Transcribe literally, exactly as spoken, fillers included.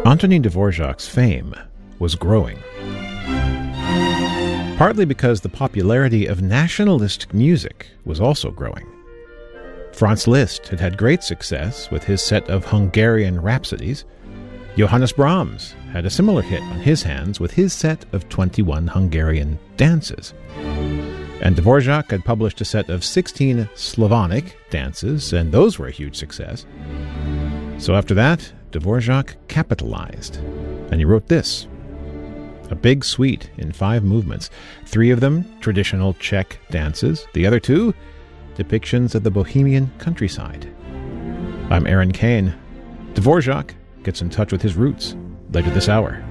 Antonin Dvorak's fame was growing. Partly because the popularity of nationalist music was also growing. Franz Liszt had had great success with his set of Hungarian Rhapsodies. Johannes Brahms had a similar hit on his hands with his set of twenty-one Hungarian dances. And Dvorak had published a set of sixteen Slavonic dances, and those were a huge success. So after that, Dvorak capitalized, and he wrote this. A big suite in five movements, three of them traditional Czech dances, the other two depictions of the Bohemian countryside. I'm Aaron Kane. Dvorak gets in touch with his roots later this hour.